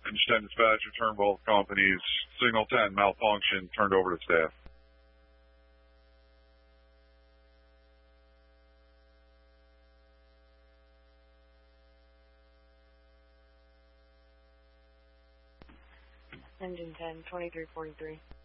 Engine 10 dispatch, return both companies. Signal 10, malfunction, turned over to staff. Engine 10, 2343.